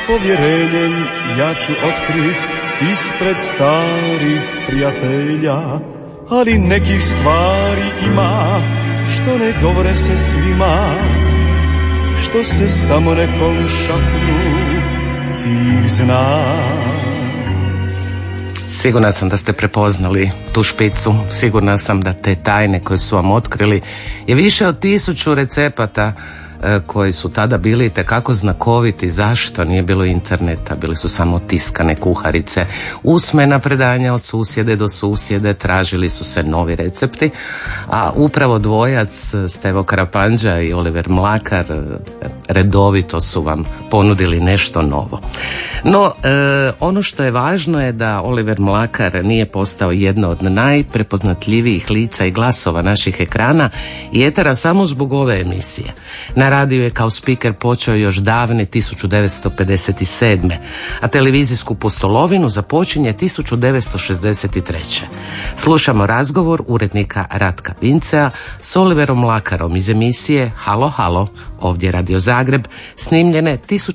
povjerenjem ja ću otkrit ispred starih prijatelja, ali nekih stvari ima što ne govore se svima, što se samo nekom šapnu ti znaš. Sigurna sam da ste prepoznali tu špicu, sigurna sam da te tajne koje su vam otkrili je više od 1000 recepata koji su tada bili itekako znakoviti. Zašto nije bilo interneta? Bili su samo tiskane kuharice, usmena predanja od susjede do susjede, tražili su se novi recepti, a upravo dvojac Stevo Karapandža i Oliver Mlakar redovito su vam ponudili nešto novo. No, ono što je važno je da Oliver Mlakar nije postao jedno od najprepoznatljivijih lica i glasova naših ekrana i etera samo zbog ove emisije. Na radiju je kao spiker počeo još davne 1957. a televizijsku pustolovinu započinje 1963. Slušamo razgovor urednika Ratka Vincea s Oliverom Mlakarom iz emisije Halo, halo, ovdje Radio Zagreb, snimljene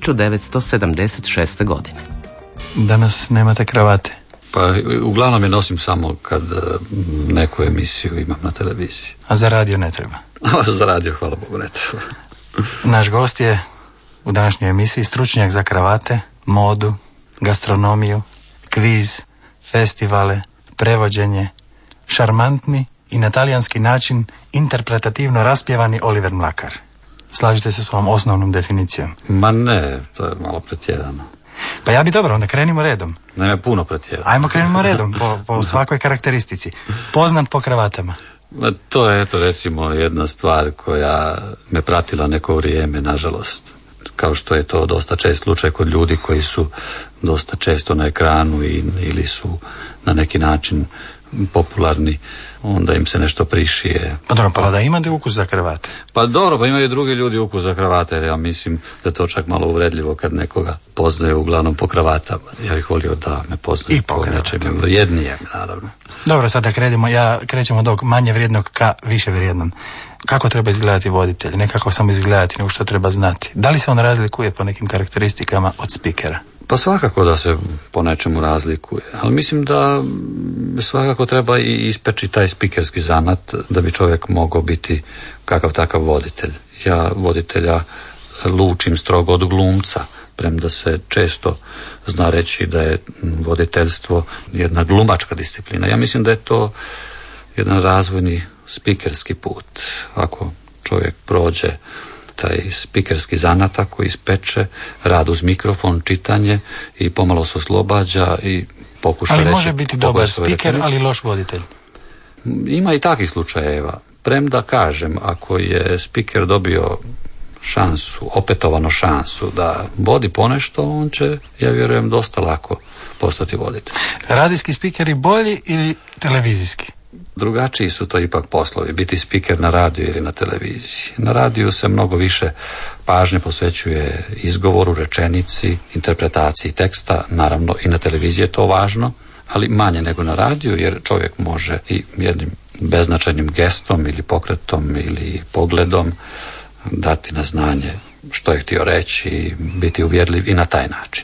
1976. godine. Danas nemate kravate? Pa uglavnom je nosim samo kad neku emisiju imam na televiziji. A za radio ne treba? Za radio, hvala Bogu, ne treba. Naš gost je u današnjoj emisiji stručnjak za kravate, modu, gastronomiju, kviz, festivale, prevođenje, šarmantni i na talijanski način interpretativno raspjevani Oliver Mlakar. Slažete se s ovom osnovnom definicijom? Ma ne, to je malo pretjerano. Pa ja bi dobro, onda krenimo redom. Ne, puno pretjerano. Ajmo krenimo redom, po svakoj karakteristici. Poznat po kravatama. To je, eto, recimo, jedna stvar koja me pratila neko vrijeme, nažalost. Kao što je to dosta čest slučaj kod ljudi koji su dosta često na ekranu ili su na neki način popularni, onda im se nešto prišije. Pa dobro, pa da imate ukus za kravate? Pa dobro, pa imaju drugi ljudi ukus za kravate, jer ja mislim da je to čak malo uvredljivo kad nekoga poznaje uglavnom po kravatama. Ja bih volio da me poznaje po nečem vrijednijem, naravno. Dobro, sada krećemo od manje vrijednog ka više vrijednom. Kako treba izgledati voditelj? Ne kako samo izgledati, nego što treba znati. Da li se on razlikuje po nekim karakteristikama od spikera? Pa svakako da se po nečemu razlikuje, ali mislim da svakako treba i ispeći taj spikerski zanat da bi čovjek mogao biti kakav takav voditelj. Ja voditelja lučim strogo od glumca, premda se često zna reći da je voditeljstvo jedna glumačka disciplina. Ja mislim da je to jedan razvojni spikerski put. Ako čovjek prođe taj spikerski zanat, ako ispeče, rad uz mikrofon, čitanje i pomalo se oslobađa i pokuša reći... Ali može biti dobar spiker, ali loš voditelj. Ima i takvih slučajeva. Premda kažem, ako je spiker dobio šansu, opetovano šansu da vodi ponešto, on će, ja vjerujem, dosta lako postati voditelj. Radijski spikeri bolji ili televizijski? Drugačiji su to ipak poslovi, biti spiker na radiju ili na televiziji. Na radiju se mnogo više pažnje posvećuje izgovoru, rečenici, interpretaciji teksta, naravno i na televiziji je to važno, ali manje nego na radiju, jer čovjek može i jednim beznačajnim gestom ili pokretom ili pogledom dati na znanje što je htio reći i biti uvjerljiv i na taj način.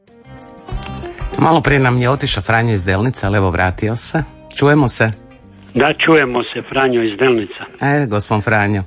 Malo prije nam je otišao Franjo iz Delnica, ali evo vratio se. Čujemo se? Da, čujemo se, Franjo iz Delnica. Gospon Franjo.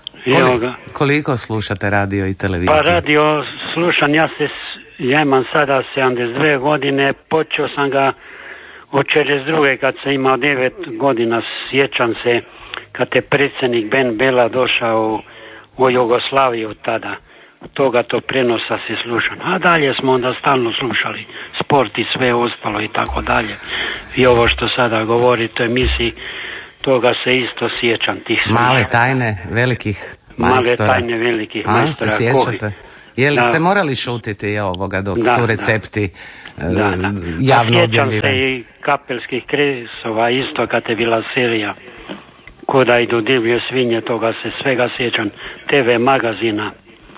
Koliko slušate radio i televiziju? Pa radio slušam, ja imam sada 72 godine, počeo sam ga od 42. kad sam imao 9 godina, sjećam se kad je predsjednik Ben Bela došao u Jugoslaviju tada. Od toga to prenosa se slušam. A dalje smo onda stalno slušali sport i sve ostalo i tako dalje. I ovo što sada govorite o emisiji, toga se isto sjećam tih slušanja. Male tajne velikih majstora. Male tajne velikih majstora. Se sjećate? Jel ste morali šutiti ovoga dok su recepti javno objavljivani? Sjećam se i Kapelskih kresova isto kad je bila serija Kuda idu divlje svinje, toga se svega sjećam. TV magazina.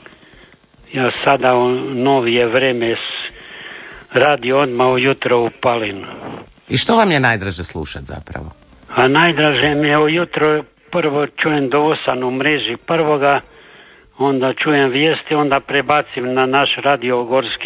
Ja sada u novije vreme radio odmah ujutro upalim. I što vam je najdraže slušati zapravo? A najdraže mi je ujutro, prvo čujem do 8 u mreži prvoga, onda čujem vijesti, onda prebacim na naš radio Gorski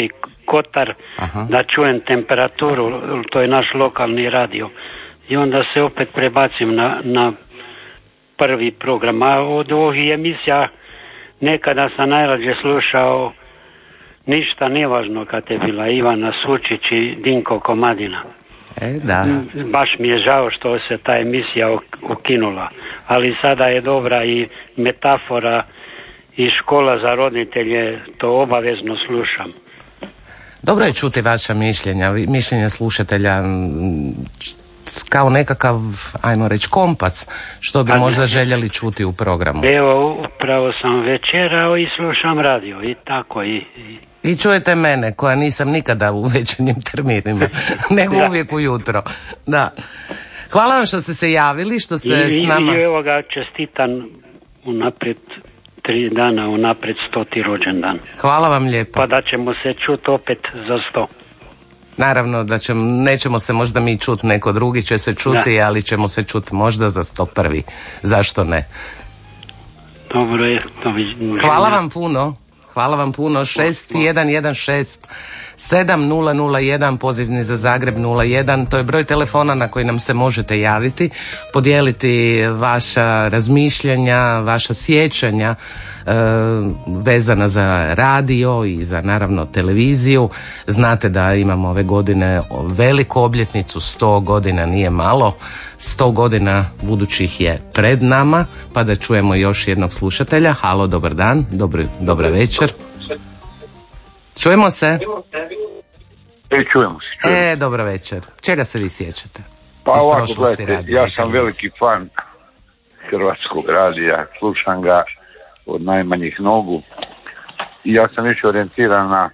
Kotar, da čujem temperaturu, to je naš lokalni radio. I onda se opet prebacim na prvi program. A od ovih emisija nekada sam najrađe slušao Ništa nevažno, kad je bila Ivana Sučić i Dinko Komadina. Da. Baš mi je žao što se ta emisija ukinula, ali sada je dobra i metafora i škola za roditelje, to obavezno slušam. Dobro je čuti vaša mišljenja, mišljenja slušatelja kao nekakav, ajmo reći, kompas, što bi možda željeli čuti u programu. Evo, upravo sam večerao i slušam radio i tako I čujete mene, koja nisam nikada u večernjim terminima, nego uvijek ujutro. Da. Hvala vam što ste se javili, što ste s nama. I evo ga, čestitam unaprijed 3 dana, unaprijed 100. rođendan. Hvala vam lijepo. Pa da ćemo se čuti opet za 100. Naravno da nećemo se možda mi čuti, neko drugi će se čuti, ali ćemo se čuti možda za 101. Zašto ne? Dobro je. Hvala vam puno. Hvala vam puno. 6116 7001, pozivni za Zagreb 01. To je broj telefona na koji nam se možete javiti, podijeliti vaša razmišljanja, vaša sjećanja vezana za radio i za naravno televiziju. Znate da imamo ove godine veliku obljetnicu, 100 godina nije malo. 100 godina budućih je pred nama, pa da čujemo još jednog slušatelja. Halo, dobar dan, dobra večer. Čujemo se? Čujemo se. Dobro večer. Čega se vi sjećate? Pa ovako, gledajte, ja sam veliki fan Hrvatskog radija, slušam ga od najmanjih nogu i ja sam više orijentiran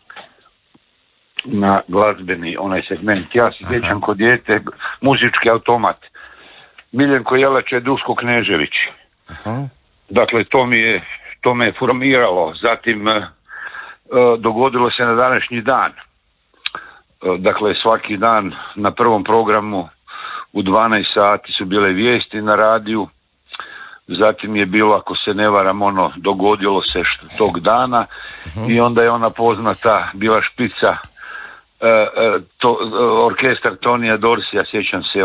na glazbeni onaj segment. Ja se sjećam kod dijete muzički automat. Miljenko Jelača i Duško Knežević. Dakle, to me je formiralo. Zatim dogodilo se na današnji dan. Dakle, svaki dan na prvom programu u 12 sati su bile vijesti na radiju. Zatim je bilo, ako se ne varam, dogodilo se tog dana i onda je ona poznata bila špica orkestar Tonija Dorsija, sjećam se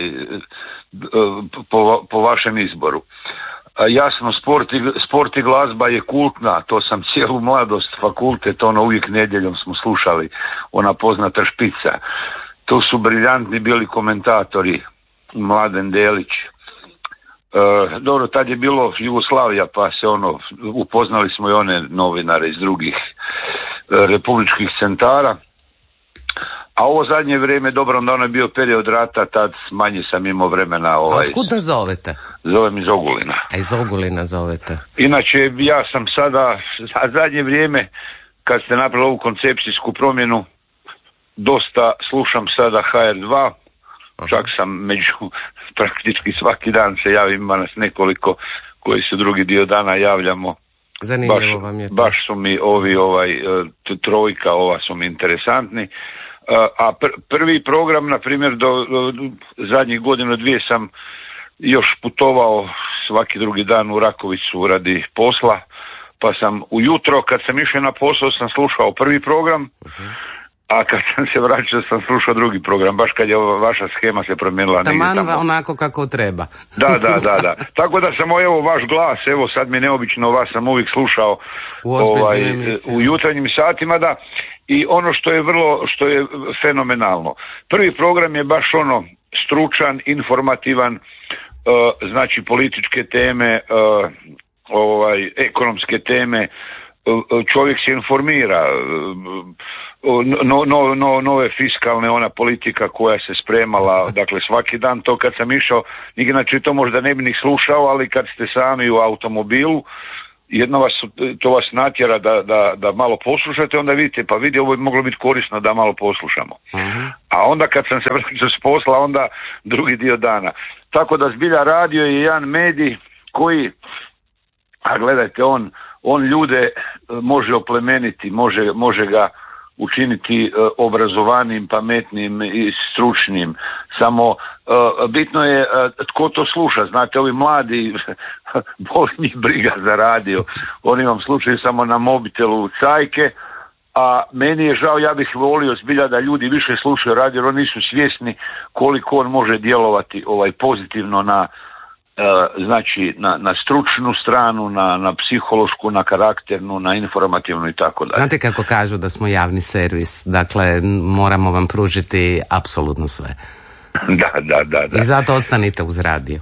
po vašem izboru. Jasno, sport i glazba je kultna, to sam cijelu mladost, fakultet, uvijek nedjeljom smo slušali, ona poznata špica. To su briljantni bili komentatori, Mladen Delić. Dobro, tad je bilo Jugoslavija, pa se upoznali smo i one novinare iz drugih republičkih centara. A ovo zadnje vrijeme, dobro, onda je bio period rata, tad manje sam imao vremena. A otkud nas zovete? Zovem iz Ogulina. A iz Ogulina zovete? Inače, ja sam sada, zadnje vrijeme, kad ste napravili ovu koncepcijsku promjenu, dosta slušam sada HR2, čak sam praktički svaki dan se javim, ima nas nekoliko koji se drugi dio dana javljamo. Zanimljivo vam je to. Baš su mi trojka, ova su mi interesantni. A prvi program, na primjer, do zadnjih godinu dvije sam još putovao svaki drugi dan u Rakovicu radi posla, pa sam ujutro kad sam išao na posao sam slušao prvi program, a kad sam se vraćao sam slušao drugi program, baš kad je vaša schema se promijenila. Taman onako kako treba. Da. Tako da sam vaš glas, sad mi je neobično, vas sam uvijek slušao u jutarnjim satima, da. I ono što je fenomenalno. Prvi program je baš stručan, informativan, znači političke teme, ekonomske teme, čovjek se informira, nove fiskalne, ona politika koja se spremala, dakle svaki dan to kad sam išao, inače to možda ne bi ni slušao, ali kad ste sami u automobilu, to vas natjera da malo poslušate, onda vidite, pa vidi, ovo je moglo biti korisno da malo poslušamo. A onda kad sam se vraćao s posla, onda drugi dio dana. Tako da zbilja radio je jedan medij koji, a gledajte, on ljude može oplemeniti, može ga učiniti obrazovanim, pametnim i stručnim. Samo bitno je tko to sluša. Znate, ovi mladi boli njih briga za radio. Oni vam slušaju samo na mobitelu cajke, a meni je žao, ja bih volio zbilja da ljudi više slušaju radio, jer oni nisu svjesni koliko on može djelovati pozitivno na znači na stručnu stranu, na psihološku, na karakternu, na informativnu i tako dalje. Znate kako kažu da smo javni servis, dakle moramo vam pružiti apsolutno sve. Da. I zato ostanite uz radio.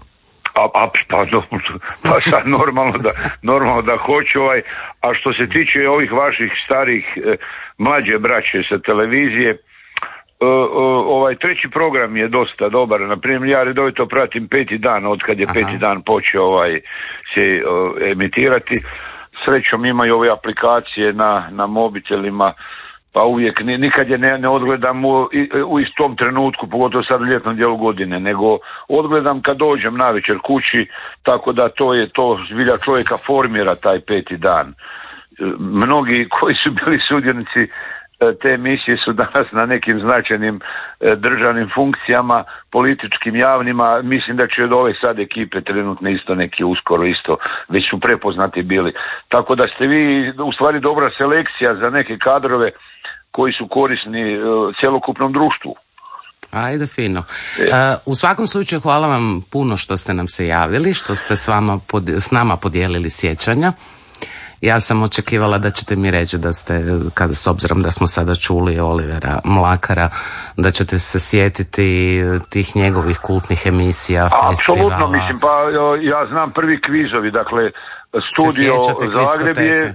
Pa sad normalno da hoću. A što se tiče ovih vaših starih mlađe braće sa televizije, treći program je dosta dobar. Naprimjer, ja redovito pratim Peti dan, od kad je Peti dan počeo se emitirati. Srećom imaju ove aplikacije na mobitelima, pa uvijek nikad je ne odgledam u istom trenutku, pogotovo sad u ljetnom dijelu godine, nego odgledam kad dođem navečer kući, tako da to zbilja čovjeka formira taj Peti dan. Mnogi koji su bili sudjenici te emisije su danas na nekim značajnim državnim funkcijama, političkim, javnima. Mislim da će od ove sad ekipe trenutno isto neki uskoro isto, već su prepoznati bili. Tako da ste vi u stvari dobra selekcija za neke kadrove koji su korisni cjelokupnom društvu. Ajde, fino. U svakom slučaju hvala vam puno što ste nam se javili, što ste s nama podijelili sjećanja. Ja sam očekivala da ćete mi reći da ste, s obzirom da smo sada čuli Olivera Mlakara, da ćete se sjetiti tih njegovih kultnih emisija, festivala. Apsolutno, mislim, pa ja znam prvi kvizovi, dakle, studio Zagreb je,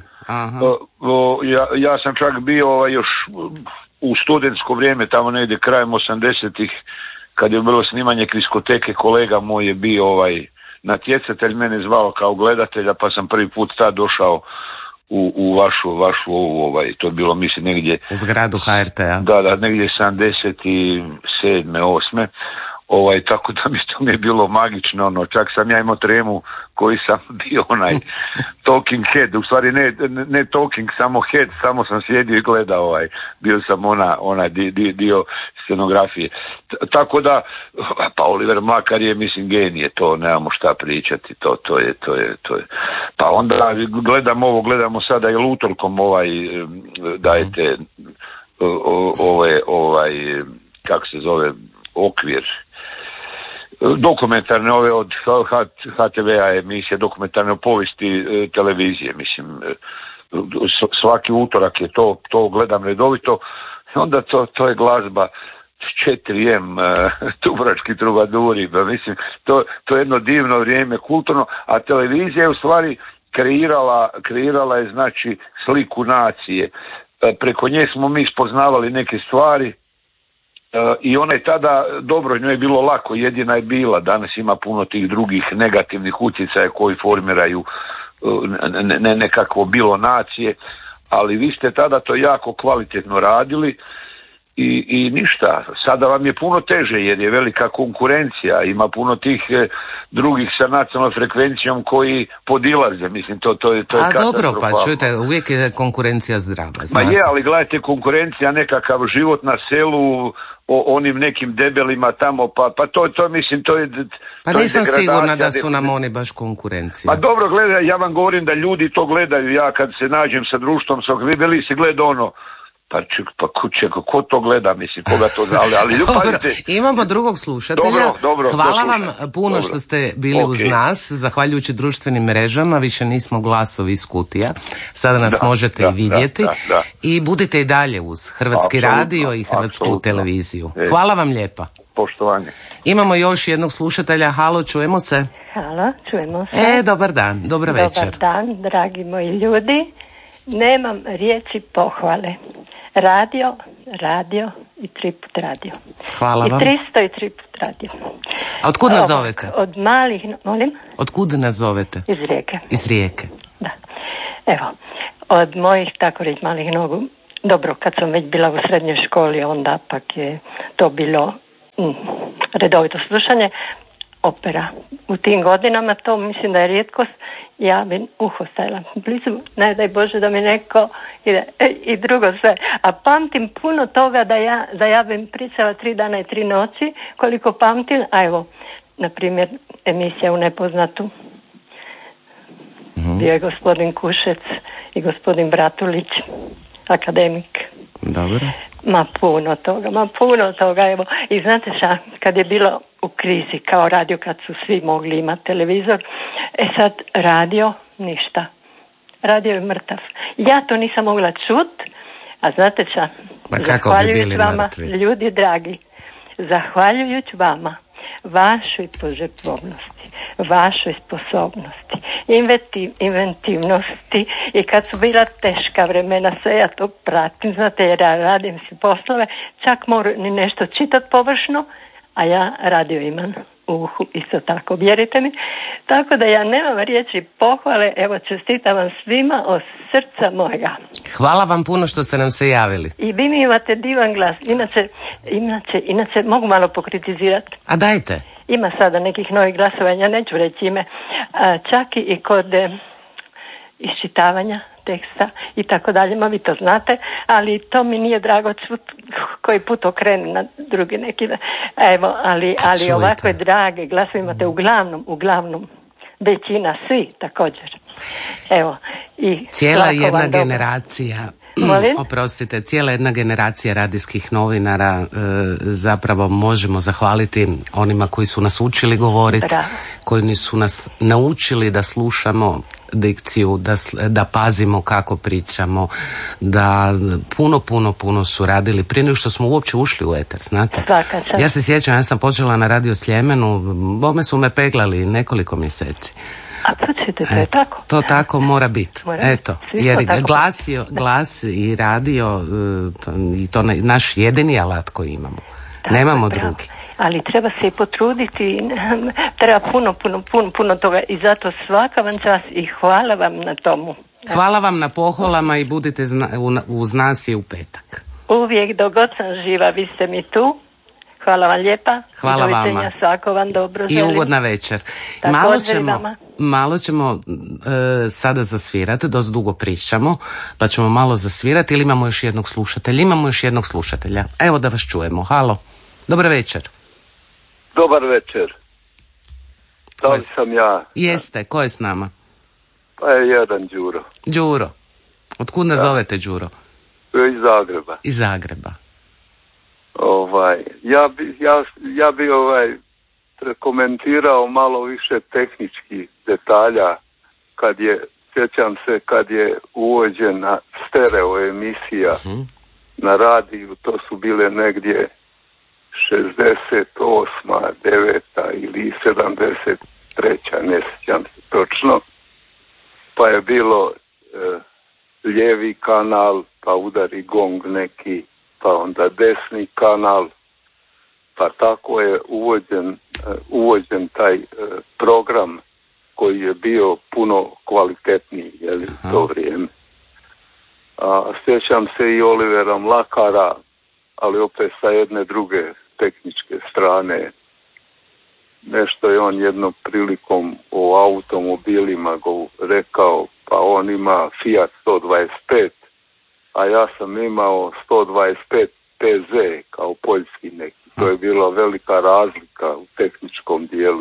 ja sam čak bio još u studentsko vrijeme, tamo negdje krajem 80-ih, kad je bilo snimanje Kviskoteke, kolega moj je bio natjecatelj, mene zvao kao gledatelja, pa sam prvi put tad došao u vašu to je bilo mislim negdje u zgradu HRT-a. Da, negdje 77. 8. Tako da mi je bilo magično, čak sam ja imao tremu koji sam bio talking head, u stvari ne talking, samo head, samo sam sjedio i gledao, bio sam dio scenografije. Tako da, pa Oliver Mlakar je, mislim, genije, to nemamo šta pričati, to je. Pa onda gledamo sada i utorkom dajete kako se zove, okvir, dokumentarne od HTV-a emisije, dokumentarne povijesti televizije, mislim, svaki utorak je to gledam redovito, onda to je glazba 4M, Dubrovački trubaduri, mislim, to je jedno divno vrijeme, kulturno, a televizija je u stvari kreirala je znači sliku nacije, preko nje smo mi spoznavali neke stvari, i ona je tada, dobro, njoj je bilo lako, jedina je bila, danas ima puno tih drugih negativnih utjecaja koji formiraju nekakvo bilo nacije, ali vi ste tada to jako kvalitetno radili i ništa, sada vam je puno teže jer je velika konkurencija, ima puno tih drugih sa nacionalnom frekvencijom koji podilaze, mislim, to je katastrofalno. Dobro, pa čujte, uvijek je konkurencija zdrava, znate. Ma je, ali gledajte, konkurencija, nekakav život na selu, onim nekim debelima tamo, pa to mislim, to je... Pa nisam sigurna da su nam oni baš konkurencija. Pa dobro, gledaj, ja vam govorim da ljudi to gledaju, ja kad se nađem sa društvom, veli se gleda ko to gleda, mislim, koga to zna, ali dobro, imamo drugog slušatelja. Dobro, hvala vam puno što ste bili uz nas, zahvaljujući društvenim mrežama, više nismo glasovi iz kutija, sada nas možete i vidjeti i budite i dalje uz Hrvatski radio i Hrvatsku televiziju. Hvala vam lijepa. Poštovanje. Imamo još jednog slušatelja, halo, čujemo se? Halo, čujemo se. Dobar dan, dobra večer. Dobar dan, dragi moji ljudi, nemam riječi pohvale. Radio i 3 put radio. Hvala vam. I 300 i 3 put radio. A otkud nas zovete? Od malih, molim? Otkud nas zovete? Iz Rijeke. Iz Rijeke. Da. Evo, od mojih, tako reći, malih nogu, dobro, kad sam već bila u srednjoj školi, onda pak je to bilo redovito slušanje, opera. U tim godinama to mislim da je rijetkost, ja bi uho stajala blizu, ne daj Bože da mi neko ide, i drugo sve. A pamtim puno toga da ja bi pričala 3 dana i 3 noći, koliko pamtim, a evo, na primjer, emisija U nepoznatu, bio je gospodin Kušec i gospodin Bratulić, akademik. Dobro. Ma puno toga, evo. I znate šta, kad je bilo u krizi kao radio, kad su svi mogli imati televizor, sad radio, ništa. Radio je mrtav. Ja to nisam mogla čut, a znate šta, zahvaljujući vama, mrtvi. Ljudi dragi, zahvaljujući vama, vašoj požrtvovnosti, vašoj sposobnosti, inventivnosti, i kad su bila teška vremena, sve ja to pratim, znate, jer ja radim si poslove, čak moram nešto čitati površno, a ja radio imam u uhu, isto tako, vjerite mi. Tako da ja nemam riječi pohvale, evo čestitam vam svima od srca mojega. Hvala vam puno što ste nam se javili. I vi mi imate divan glas, inače mogu malo pokritizirati. A dajte. Ima sada nekih novih glasovanja, neću reći ime, čak i kod iščitavanja teksta i tako dalje, ma vi to znate, ali to mi nije drago koji put okrenu na drugi neki. Evo, ali ovakve drage glasove imate uglavnom većina, svi također. Evo, i cijela jedna generacija. Oprostite, cijela jedna generacija radijskih novinara, zapravo možemo zahvaliti onima koji su nas učili govoriti, koji su nas naučili da slušamo dikciju, da pazimo kako pričamo, da puno su radili prije nego što smo uopće ušli u eter, znate. Ja se sjećam, ja sam počela na Radio Sljemenu, bome su me peglali nekoliko mjeseci. A počujete, to je tako? To tako mora biti. Eto, jer glas i radio i to naš jedini alat koji imamo. Tako, nemamo drugi. Ali treba se i potruditi, treba puno toga i zato svaka vam čast i hvala vam na tomu. Hvala vam na pohvalama i budite uz nas i u petak. Uvijek dok god sam živa, vi ste mi tu. Hvala vam lijepa. Hvala vama. Svako vam dobro želim. I ugodna večer. Malo ćemo sada zasvirati, dosta dugo pričamo, pa ćemo malo zasvirati ili imamo još jednog slušatelja. Imamo još jednog slušatelja. Evo da vas čujemo. Halo. Dobar večer. Dobar večer. Da li sam ja? Jeste. Ko je s nama? Pa je jedan Đuro. Đuro. Otkud nas zovete, Đuro? Iz Zagreba. Iz Zagreba. Ja bi komentirao malo više tehničkih detalja sjećam se kad je uvođena stereo emisija na radiju, to su bile negdje 68. 9. ili 73. ne sjećam se točno, pa je bilo lijevi kanal, pa udari gong neki, pa onda desni kanal, pa tako je uvođen taj program koji je bio puno kvalitetniji u to vrijeme. Sjećam se i Olivera Mlakara, ali opet sa jedne druge tehničke strane. Nešto je on jednom prilikom o automobilima rekao, pa on ima Fiat 125, a ja sam imao 125 PZ kao poljski neki. To je bila velika razlika u tehničkom dijelu,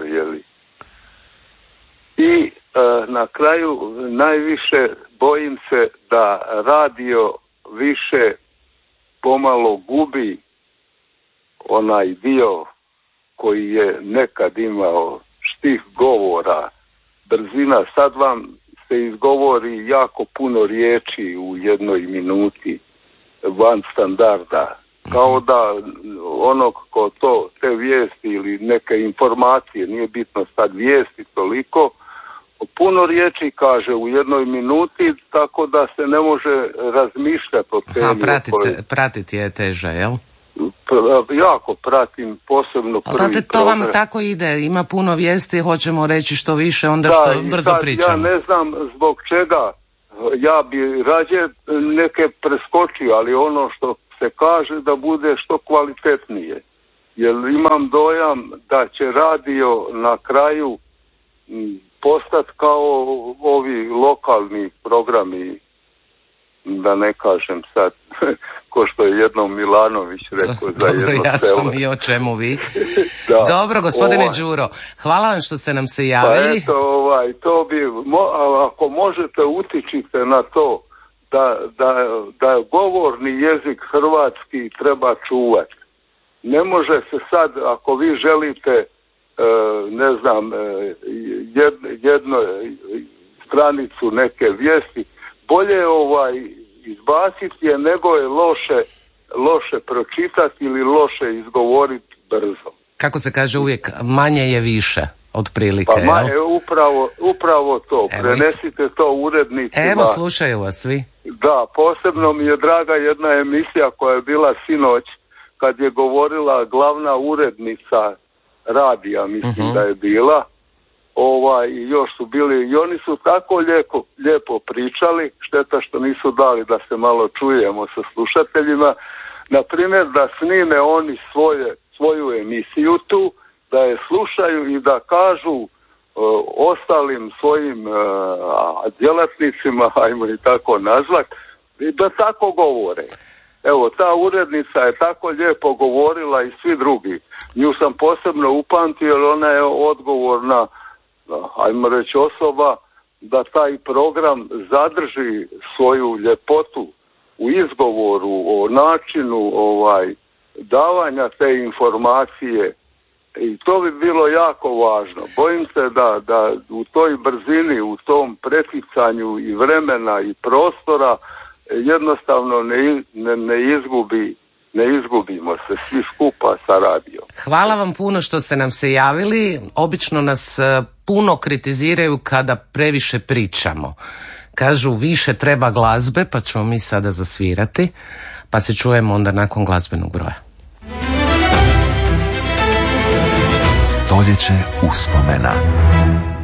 I na kraju najviše bojim se da radio više pomalo gubi onaj dio koji je nekad imao, štih govora, brzina. Sad vam se izgovori jako puno riječi u jednoj minuti van standarda. Kao da ono ko te vijesti ili neke informacije, nije bitno sad vijesti toliko, puno riječi kaže u jednoj minuti, tako da se ne može razmišljati o temi. Pratiti je teže, jel? Jako pratim, posebno prvi program. To vam tako ide, ima puno vijesti, hoćemo reći što više, onda što brzo pričamo. Ja ne znam zbog čega, ja bi rađe neke preskočio, ali ono što se kaže da bude što kvalitetnije. Jer imam dojam da će radio na kraju postati kao ovi lokalni programi, da ne kažem sad, ko što je jednom Milanović rekao za jedno selo. Jasno mi o čemu vi. Dobro, gospodine Đuro, hvala vam što ste nam se javili. Pa eto, to bi, ako možete utičite na to da govorni jezik hrvatski treba čuvati. Ne može se sad, ako vi želite, ne znam, jednu stranicu neke vijesti, bolje izbaciti je nego je loše pročitati ili loše izgovoriti brzo. Kako se kaže uvijek, manje je više, otprilike. Pa upravo to. Evo, prenesite to urednicima. Evo, slušaju vas svi. Da, posebno mi je draga jedna emisija koja je bila sinoć, kad je govorila glavna urednica radija, mislim da je bila, i još su bili, i oni su tako lijepo pričali, šteta što nisu dali da se malo čujemo sa slušateljima, na primjer da snime oni svoju emisiju tu, da je slušaju i da kažu ostalim svojim djelatnicima, ajmo i tako nazvat, i da tako govore. Evo, ta urednica je tako lijepo govorila i svi drugi. Nju sam posebno upamtio jer ona je odgovorna, ajmo reći, osoba da taj program zadrži svoju ljepotu u izgovoru, o načinu davanja te informacije. I to bi bilo jako važno. Bojim se da u toj brzini, u tom preticanju i vremena i prostora jednostavno ne izgubimo se svi skupa sa radijom. Hvala vam puno što ste nam se javili. Obično nas puno kritiziraju kada previše pričamo. Kažu više treba glazbe, pa ćemo mi sada zasvirati, pa se čujemo onda nakon glazbenog broja. Stoljeće uspomena.